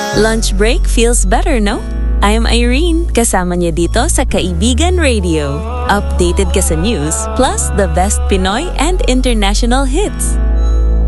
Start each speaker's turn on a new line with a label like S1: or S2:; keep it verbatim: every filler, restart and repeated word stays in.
S1: Lunch break feels better, no? I'm Irene, kasama niya dito sa Kaibigan Radio. Updated ka sa news, plus the best Pinoy and international hits.